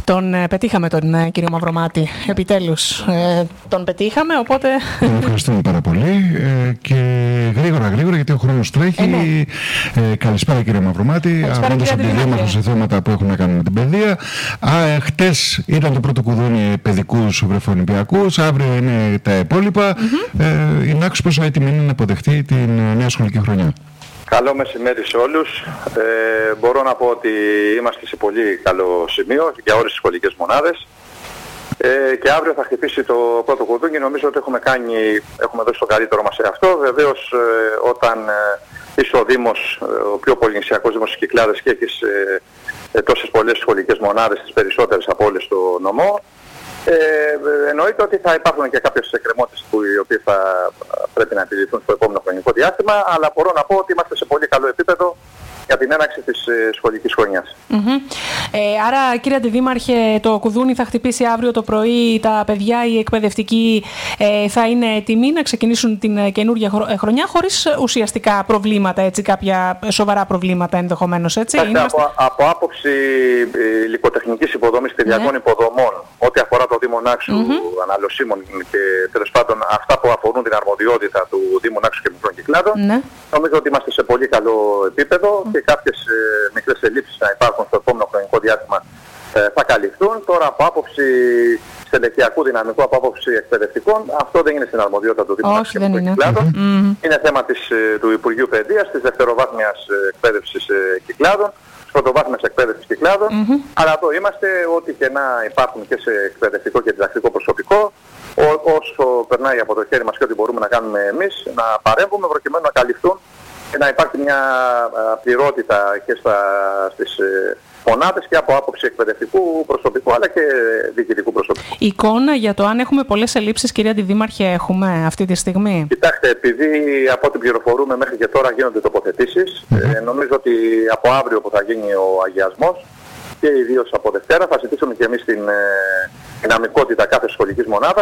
Τον πετύχαμε τον κύριο Μαυρομάτη, επιτέλους. Τον πετύχαμε, οπότε... Τον ευχαριστούμε πάρα πολύ και γρήγορα γιατί ο χρόνος τρέχει. Καλησπέρα κύριε Μαυρομάτη, αγώντας από τη διάμαχος σε θέματα που έχουν να κάνουν με την παιδεία. Χτες ήταν το πρώτο κουδούνι παιδικούς βρεφονιπιακούς, αύριο είναι τα υπόλοιπα. Η Νάξος πόσο έτοιμη είναι να αποδεχτεί την νέα σχολική χρονιά? Καλό μεσημέρι σε όλους. Μπορώ να πω ότι είμαστε σε πολύ καλό σημείο για όλες τις σχολικές μονάδες. Και αύριο θα χτυπήσει το πρώτο κουδούνι. Νομίζω ότι έχουμε δώσει το καλύτερο μας σε αυτό. Βεβαίως όταν είσαι ο Δήμος, ο πιο πολυνησιακός Δήμος της Κυκλάδας και έχεις τόσες πολλές σχολικές μονάδες, τις περισσότερες από όλες στο νομό, εννοείται ότι θα υπάρχουν και κάποιες εκκρεμότητες οι οποίες θα πρέπει να επιληθούν στο επόμενο χρονικό διάστημα, αλλά μπορώ να πω ότι είμαστε σε πολύ καλό επίπεδο για την έναρξη της σχολικής χρονιάς. Άρα κύριε Αντιδήμαρχε, το κουδούνι θα χτυπήσει αύριο το πρωί, τα παιδιά, οι εκπαιδευτικοί θα είναι έτοιμοι να ξεκινήσουν την καινούργια χρονιά χωρίς ουσιαστικά προβλήματα, έτσι, κάποια σοβαρά προβλήματα ενδεχομένως, έτσι? Από άποψη υλικοτεχνικής υποδομής, στηριακών υποδομών, ό,τι αφορά το Δήμο Νάξου, αναλωσίμων και τέλος πάντων αυτά που αφορούν την αρμοδιότητα του Δήμου Νάξου και Μικρών Κυκλάδων, νομίζω ότι είμαστε σε πολύ καλό επίπεδο και κάποιες μικρές ελλείψεις να υπάρχουν στο επόμενο χρονικό διάστημα θα καλυφθούν. Τώρα από άποψη στελεχειακού δυναμικού, από άποψη εκπαιδευτικών, αυτό δεν είναι στην αρμοδιότητα του Δήμου Νάξου και Μικρών Κυκλάδων. Είναι θέμα του Υπουργείου Παιδείας, της δευτεροβάθμιας εκπαίδευσης Κυκλάδων, της πρωτοβάθμιας εκπαίδευσης Κυκλάδων. Αλλά εδώ είμαστε, ό,τι και να υπάρχουν και σε εκπαιδευτικό και διδακτικό προσωπικό, όσο περνάει από το χέρι μας και ό,τι μπορούμε να κάνουμε εμείς, να παρέμβουμε προκειμένου να καλυφθούν και να υπάρχει μια πληρότητα και στις μονάδες και από άποψη εκπαιδευτικού προσωπικού αλλά και διοικητικού προσωπικού. Εικόνα για το αν έχουμε πολλές ελλείψεις, κυρία Αντιδήμαρχε, έχουμε αυτή τη στιγμή? Κοιτάξτε, επειδή από ό,τι πληροφορούμε μέχρι και τώρα γίνονται τοποθετήσεις, νομίζω ότι από αύριο που θα γίνει ο αγιασμός και ιδίως από Δευτέρα θα ζητήσουμε και εμείς την δυναμικότητα κάθε σχολικής μονάδας,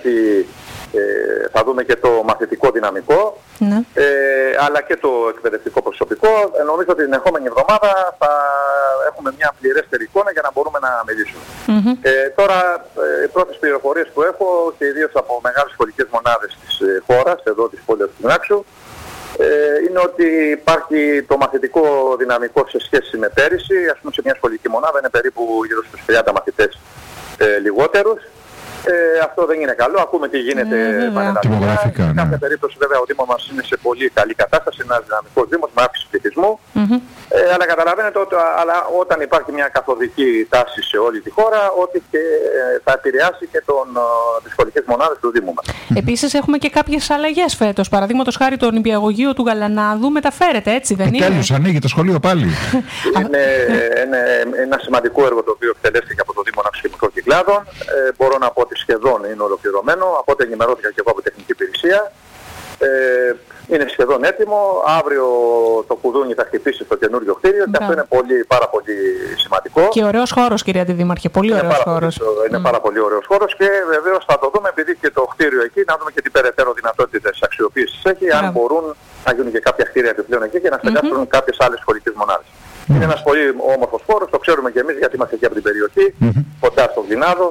θα δούμε και το μαθητικό δυναμικό, αλλά και το εκπαιδευτικό προσωπικό. Νομίζω ότι την ερχόμενη εβδομάδα θα έχουμε μια πληρέστερη εικόνα για να μπορούμε να μιλήσουμε. Τώρα, οι πρώτες πληροφορίες που έχω και ιδίως από μεγάλες σχολικές μονάδες της χώρας, εδώ της πόλης του Νάξου, είναι ότι υπάρχει το μαθητικό δυναμικό σε σχέση με πέρυσι. Ας πούμε σε μια σχολική μονάδα είναι περίπου γύρω στους 30 μαθητές λιγότερους. Αυτό δεν είναι καλό. Ακούμε τι γίνεται πανελλαδικά. Σε κάθε περίπτωση βέβαια ο Δήμος μας είναι σε πολύ καλή κατάσταση, ένας δυναμικός Δήμος με αύξηση πληθυσμού. Αλλά καταλαβαίνετε ότι όταν υπάρχει μια καθοδική τάση σε όλη τη χώρα, ότι και θα επηρεάσει και τις σχολικές μονάδες του Δήμου μας. Επίσης έχουμε και κάποιες αλλαγές φέτος. Παραδείγματος χάρη το νηπιαγωγείο του Γαλανάδου μεταφέρεται, έτσι δεν είναι? Τέλος, ανοίγει το σχολείο πάλι. Είναι ένα σημαντικό έργο το οποίο εκτελέστηκε από το Δήμο Νάξου και Μικρών Κυκλάδων. Μπορώ να πω ότι σχεδόν είναι ολοκληρωμένο, από ό,τι ενημερώθηκα και εγώ από τεχνική υπηρεσία. Είναι σχεδόν έτοιμο. Αύριο το κουδούνι θα χτυπήσει στο καινούριο κτίριο και αυτό είναι πάρα πολύ σημαντικό. Και ωραίος χώρος, κυρία Αντιδήμαρχε, πολύ ωραίος χώρος. Είναι πάρα πολύ ωραίος χώρος και βεβαίως θα το δούμε, επειδή και το κτίριο εκεί, να δούμε και τι περαιτέρω δυνατότητες αξιοποίησης έχει, αν μπορούν να γίνουν και κάποια κτίρια επιπλέον εκεί και να στεγάσουν κάποιες άλλες σχολικές μονάδες. Είναι ένας πολύ όμορφος χώρος, το ξέρουμε και εμείς γιατί είμαστε εκεί από την περιοχή, κοντά στο Γλινάδο.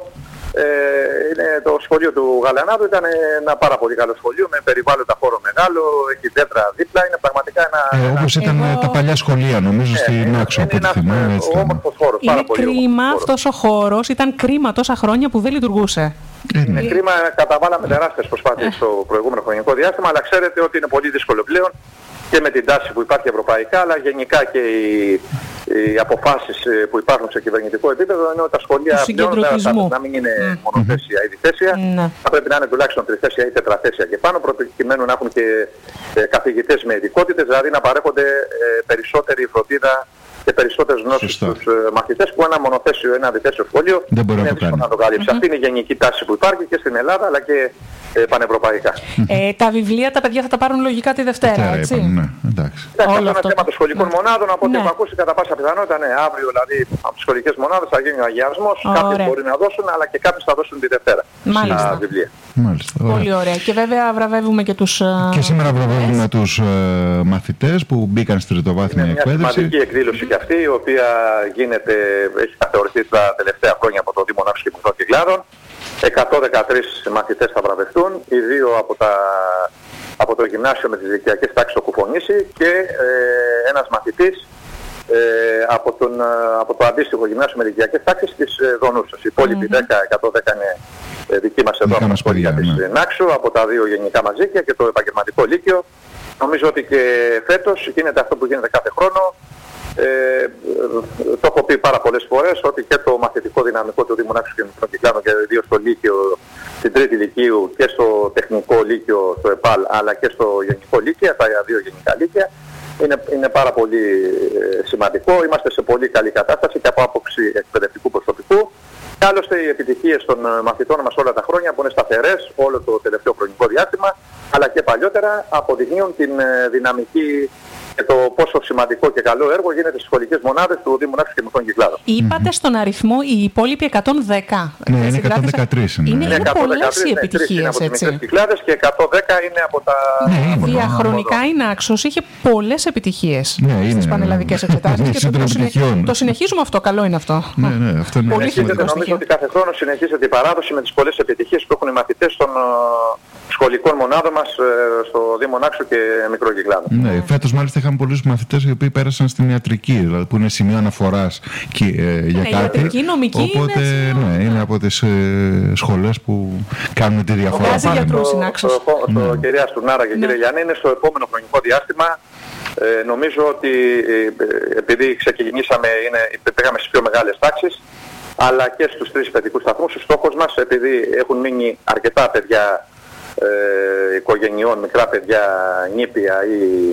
Το σχολείο του Γαλανάδου ήταν ένα πάρα πολύ καλό σχολείο με περιβάλλοντα χώρο μεγάλο, έχει δέντρα δίπλα, είναι πραγματικά ένα... όπως ήταν τα παλιά σχολεία νομίζω στην Νάξο. Είναι ένας όμορφος χώρος, πάρα πολύ όμορφος. Είναι κρίμα αυτός ο χώρος, ήταν κρίμα τόσα χρόνια που δεν λειτουργούσε. Είναι κρίμα, καταβάλαμε τεράστιες προσπάθειες στο προηγούμενο χρονικό διάστημα, αλλά ξέρετε ότι είναι πολύ δύσκολο πλέον και με την τάση που υπάρχει ευρωπαϊκά, αλλά γενικά και οι αποφάσεις που υπάρχουν σε κυβερνητικό επίπεδο είναι ότι τα σχολεία πλέον να μην είναι μονοθέσια ή διθέσια, θα πρέπει να είναι τουλάχιστον τριθέσια ή τετραθέσια και πάνω, προκειμένου να έχουν και καθηγητές με ειδικότητες, δηλαδή να παρέχονται περισσότερη φροντίδα και περισσότερες γνώσεις στους μαθητές που ένα μονοθέσιο, ένα διθέσιο σχολείο είναι δύσκολο να το καλύψει. Αυτή είναι η γενική τάση που υπάρχει και στην Ελλάδα αλλά και πανευρωπαϊκά. Τα βιβλία τα παιδιά θα τα πάρουν λογικά τη Δευτέρα, έτσι. Ναι, εντάξει. Αυτό είναι θέμα των σχολικών μονάδων, από ό,τι έχω ακούσει κατά πάσα πιθανότητα, αύριο δηλαδή από τις σχολικές μονάδες θα γίνει ο αγιασμός, κάποιοι μπορεί να δώσουν, αλλά και κάποιοι θα δώσουν τη Δευτέρα τα βιβλία. Μάλιστα, πολύ ωραία. Και βέβαια βραβεύουμε και τους... Και σήμερα βραβεύουμε τους μαθητές που μπήκαν στη τριτοβάθμια εκπαίδευση. Είναι μια σημαντική εκδήλωση και αυτή, η οποία γίνεται, έχει καθοριστεί τα τελευταία χρόνια από το Δήμο Νάξου και Μητρών Κυκλάδων. 113 μαθητές θα βραβευτούν, οι 2 από το γυμνάσιο με τις ηλικιακές τάξεις στο Κουφονήσι και ένας μαθητής από το αντίστοιχο γυμνάσιο με ηλικιακές τάξεις της Δονούσας. Οι υπόλοιποι 110 είναι δική μας εδώ από τα σχολεία της Νάξου, από τα 2 γενικά μαζίκια και το επαγγελματικό λύκειο. Νομίζω ότι και φέτος γίνεται αυτό που γίνεται κάθε χρόνο. Το έχω πει πάρα πολλές φορές ότι και το μαθητικό δυναμικό του Δήμου Νάξου και Μητρών Κυκλάδων και ιδίως στο Λύκειο, στην Τρίτη Λυκείου και στο Τεχνικό Λύκειο, στο ΕΠΑΛ, αλλά και στο Γενικό Λύκειο, τα 2 γενικά λύκεια, είναι πάρα πολύ σημαντικό. Είμαστε σε πολύ καλή κατάσταση και από άποψη εκπαιδευτικού προσωπικού. Και άλλωστε οι επιτυχίες των μαθητών μας όλα τα χρόνια που είναι σταθερές όλο το τελευταίο χρονικό διάστημα, αλλά και παλιότερα αποδεικνύουν την δυναμική και το πόσο σημαντικό και καλό έργο γίνεται στις σχολικές μονάδες του Δήμου Νάξου και Μητρών Κυκλάδων. Είπατε στον αριθμό οι υπόλοιποι 110. Ναι, είναι 113. Είναι πολλές οι επιτυχίες, από έτσι. τις Κυκλάδες και 110 είναι από τα... Διαχρονικά η Νάξος είχε πολλές επιτυχίες στις πανελλαδικές εξετάσεις και το συνεχίζουμε αυτό. Καλό είναι αυτό. Ναι, αυτό είναι πολύ σημαντικό. Νομίζω ότι κάθε χρόνο συνεχίζεται η παράδοση με τις πολλές επιτυχίες που έχουν οι μαθητές των σχολικών μονάδων μας στο Δήμο Νάξου και Μικρών Κυκλάδων. Ναι, φέτος μάλιστα είχαμε πολλούς μαθητές οι οποίοι πέρασαν στην ιατρική, δηλαδή που είναι σημείο αναφοράς για κάτι. Ιατρική, νομική. Οπότε είναι από τις σχολές που κάνουν τη διαφορά. Βγάζει γιατρούς η Νάξος. Κυρία Στουρνάρα και κύριε Γιάννη, είναι στο επόμενο χρονικό διάστημα. Νομίζω ότι επειδή ξεκινήσαμε, πήγαμε στις πιο μεγάλες τάξεις, αλλά και στους 3 παιδικούς σταθμούς, ο στόχος μας, επειδή έχουν μείνει αρκετά παιδιά οικογενειών, μικρά παιδιά, νήπια ή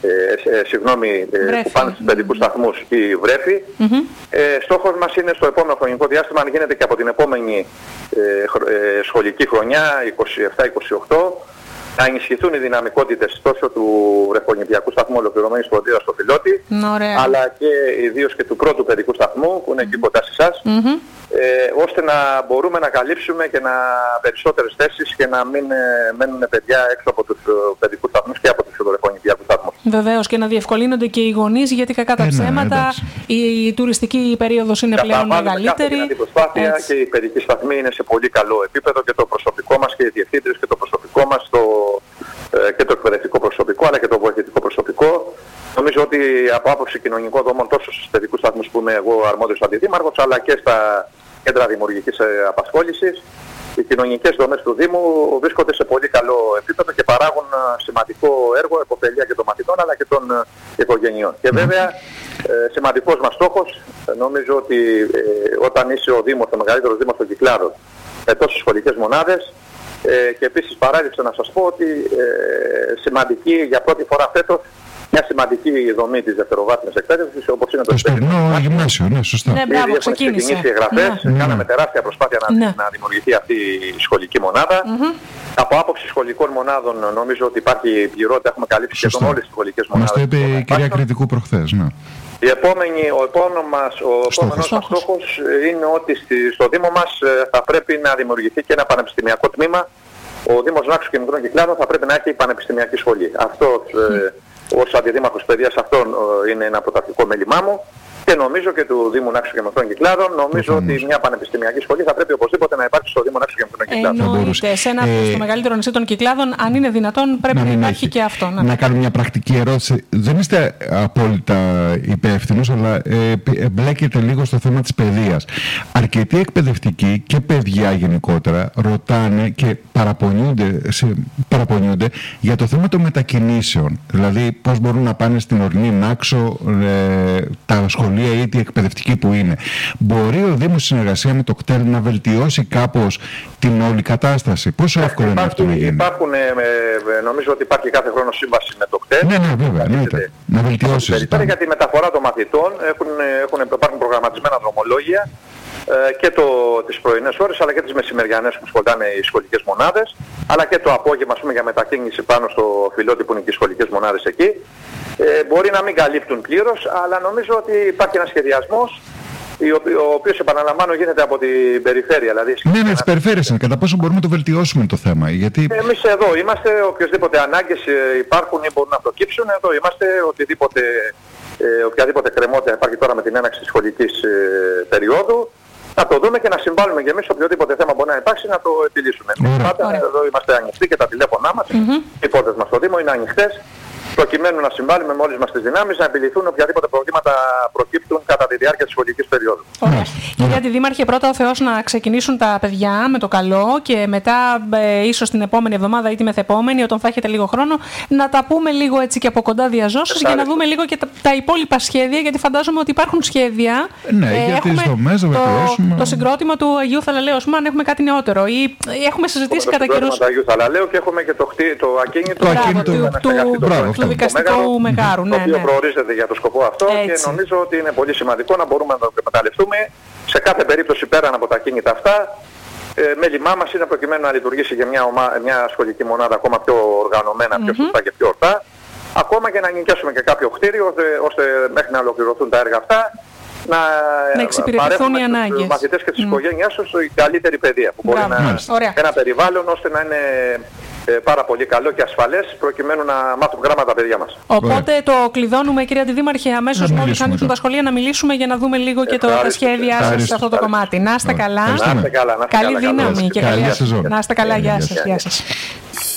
που πάνε στους παιδικούς σταθμούς ή βρέφη, στόχος μας είναι στο επόμενο χρονικό διάστημα, αν γίνεται και από την επόμενη σχολική χρονιά, 27-28, να ενισχυθούν οι δυναμικότητες τόσο του βρεφονιπιακού σταθμού ολοκληρωμένης φροντίδας στο Φιλότη, αλλά και ιδίως και του πρώτου παιδικού σταθμού που είναι εκεί κοντά σε εσάς, ώστε να μπορούμε να καλύψουμε και περισσότερες θέσεις και να μην μένουν παιδιά έξω από τους παιδικούς σταθμούς και από τους βρεφονιπιακούς σταθμούς. Βεβαίως, και να διευκολύνονται και οι γονείς, γιατί κακά τα ψέματα η τουριστική περίοδος είναι πλέον μεγαλύτερη. Αυτή προσπάθεια και οι παιδικοί σταθμοί είναι σε πολύ καλό επίπεδο και το προσωπικό μας και οι διευθύντρες και το προσωπικό μας και το εκπαιδευτικό προσωπικό αλλά και το βοηθητικό προσωπικό. Νομίζω ότι από άποψη κοινωνικών δομών τόσο στους παιδικούς σταθμούς που είμαι εγώ αρμόδιος αντιδήμαρχος αλλά και στα κέντρα δημιουργικής απασχόλησης, οι κοινωνικές δομές του Δήμου βρίσκονται σε πολύ καλό επίπεδο και παράγουν σημαντικό έργο, επωφελία και των μαθητών αλλά και των οικογενειών. Και βέβαια σημαντικός μας στόχος, νομίζω ότι όταν είσαι ο Δήμος, ο μεγαλύτερος Δήμος των Κυκλάδων, με τόσες σχολικές μονάδες, και επίσης παράληψα να σας πω ότι σημαντική για πρώτη φορά φέτος μια σημαντική δομή της δευτεροβάθμιας εκπαίδευσης όπως είναι το σπερινό γυμνάσιο. Ναι, σωστά. Ναι, μπράβο, έχουν ξεκινήσει εγγραφές, κάναμε τεράστια προσπάθεια να δημιουργηθεί αυτή η σχολική μονάδα. Από άποψη σχολικών μονάδων νομίζω ότι υπάρχει πληρότητα, έχουμε καλύψει σχεδόν όλες τις σχολικές μονάδες. Μας το είπε η κυρία Κρητικού προχθές. Ναι. Ο επόμενος μας στόχος είναι ότι στο Δήμο μας θα πρέπει να δημιουργηθεί και ένα πανεπιστημιακό τμήμα. Ο Δήμος Νάξου και Μητρών Κυκλάδων θα πρέπει να έχει πανεπιστημιακή σχολή. Αυτό ως αντιδήμαρχος παιδείας αυτό είναι ένα πρωταρχικό μέλημά μου. Και νομίζω και του Δήμου Νάξου και Μητρών Κυκλάδων, νομίζω ότι μια πανεπιστημιακή σχολή θα πρέπει οπωσδήποτε να υπάρξει στο Δήμο Νάξου και Μητρών Κυκλάδων. Εννοείται. Στο μεγαλύτερο νησί των Κυκλάδων, αν είναι δυνατόν, πρέπει να υπάρχει και αυτό. Να κάνω μια πρακτική ερώτηση. Δεν είστε απόλυτα υπεύθυνος, αλλά εμπλέκετε λίγο στο θέμα της αρκετοί εκπαιδευτικοί και παιδιά γενικότερα ρωτάνε και παραπονιούνται για το θέμα των μετακινήσεων. Δηλαδή πώς μπορούν να πάνε στην ορεινή Νάξο τα σχολεία ή τη εκπαιδευτική που είναι. Μπορεί ο Δήμος συνεργασία με το ΚΤΕΛ να βελτιώσει κάπως την όλη κατάσταση? Πόσο εύκολο είναι αυτό να γίνει? Νομίζω ότι υπάρχει κάθε χρόνο σύμβαση με το ΚΤΕΛ. Ναι, βέβαια. Να βελτιώσει. Για τη μεταφορά των μαθητών υπάρχουν προγραμματισμένα δρομολόγια και τις πρωινές ώρες αλλά και τις μεσημεριανές που σχολάνε οι σχολικές μονάδες. αλλά και το απόγευμα, ας πούμε, για μετακίνηση πάνω στο Φιλότη που είναι και οι σχολικές μονάδες εκεί. Μπορεί να μην καλύπτουν πλήρως, αλλά νομίζω ότι υπάρχει ένας σχεδιασμός, ο οποίος, επαναλαμβάνω, γίνεται από την περιφέρεια. Δηλαδή, ναι, τις περιφέρειες είναι. Κατά πόσο μπορούμε να το βελτιώσουμε το θέμα. Γιατί... Εμείς εδώ είμαστε, οποιοσδήποτε ανάγκες υπάρχουν ή μπορούν να προκύψουν, εδώ είμαστε, οποιαδήποτε κρεμότητα υπάρχει τώρα με την έναρξη της σχολικής περίοδου, να το δούμε και να συμβάλλουμε και εμείς οποιοδήποτε θέμα μπορεί να υπάρξει να το επιλύσουμε. Πάντα εδώ είμαστε ανοιχτοί και τα τηλέφωνά μας, οι πόρτες μας στο Δήμο είναι ανοιχτές, προκειμένου να συμβάλλουμε με όλες μας τις δυνάμεις να επιληθούν οποιαδήποτε προβλήματα προκύπτουν κατά τη διάρκεια της σχολικής περίοδου. Ωραία. Κυρία Αντιδήμαρχε, πρώτα ο Θεός να ξεκινήσουν τα παιδιά με το καλό και μετά ίσως την επόμενη εβδομάδα ή τη μεθεπόμενη, όταν θα έχετε λίγο χρόνο, να τα πούμε λίγο έτσι και από κοντά διαζώσεις για να δούμε λίγο και τα υπόλοιπα σχέδια, γιατί φαντάζομαι ότι υπάρχουν σχέδια. Ναι, για τις δομές να βελτιώσουμε. Το συγκρότημα του Αγίου Θαλαλέου, ας πούμε, αν έχουμε κάτι νεότερο ή έχουμε συζητήσει κατά καιρούς. Το Αγίου Θαλαλέου και έχουμε και το ακίνητο του δικαστικού Μεγάρου. Το οποίο προορίζεται για το σκοπό αυτό και νομίζω ότι είναι πολύ σημαντικό να μπορούμε να το εκμεταλλευτούμε σε κάθε περίπτωση πέραν από τα κίνητα αυτά. Μέλημά μας είναι προκειμένου να λειτουργήσει για μια σχολική μονάδα ακόμα πιο οργανωμένα, πιο σωστά και πιο ορθά. Ακόμα και να νοικιάσουμε και κάποιο κτίριο ώστε μέχρι να ολοκληρωθούν τα έργα αυτά να εξυπηρετηθούν οι ανάγκες. Στους μαθητές και τις οικογένειάς τους η καλύτερη παιδεία που μπορεί να ένα περιβάλλον ώστε να είναι πάρα πολύ καλό και ασφαλές προκειμένου να μάθουν γράμματα τα παιδιά μας. Οπότε το κλειδώνουμε, κυρία Αντιδήμαρχε, αμέσως μόλις ανοίξουν τα σχολεία να μιλήσουμε για να δούμε λίγο και τα σχέδιά σας σε αυτό το κομμάτι. Να είστε καλά. Καλή δύναμη και καλή. Να είστε καλά. Γεια σας.